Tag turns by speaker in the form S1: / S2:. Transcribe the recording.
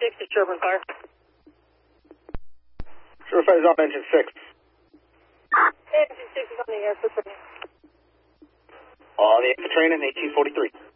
S1: to Sherburne Fire.
S2: Sherburne Fire is on engine 6.
S1: Engine 6 is on the air.
S2: On the infantry in 1843.